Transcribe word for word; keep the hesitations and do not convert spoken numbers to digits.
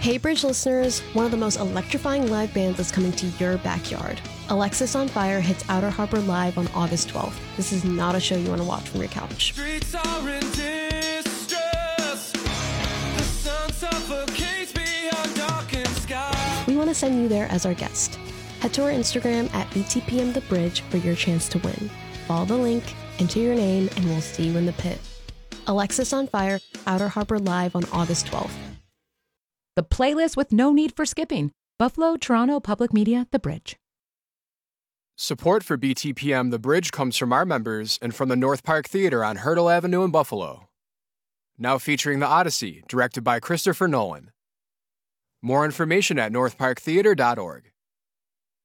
Hey Bridge listeners, one of the most electrifying live bands is coming to your backyard. Alexisonfire hits Outer Harbor live on August twelfth. This is not a show you want to watch from your couch. Streets are in distress. The sun suffocates beyond darkened sky. We want to send you there as our guest. Head to our Instagram at B T P M The Bridge for your chance to win. Follow the link, enter your name, and we'll see you in the pit. Alexisonfire, Outer Harbor live on August twelfth. The playlist with no need for skipping. Buffalo, Toronto Public Media, The Bridge. Support for B T P M The Bridge comes from our members and from the North Park Theater on Hurdle Avenue in Buffalo. Now featuring The Odyssey, directed by Christopher Nolan. More information at north park theater dot org.